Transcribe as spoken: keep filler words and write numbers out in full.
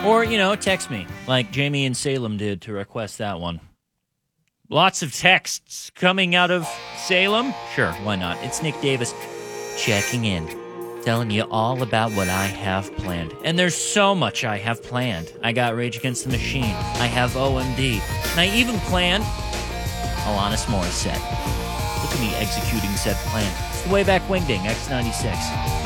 Or, you know, text me, like Jamie in Salem did to request that one. Lots of texts coming out of Salem? Sure, why not? It's Nick Davis checking in, telling you all about what I have planned. And there's so much I have planned. I got Rage Against the Machine. I have O M D. And I even planned Alanis Morissette. Look at me executing said plan. It's the Wayback Wingding, X ninety-six.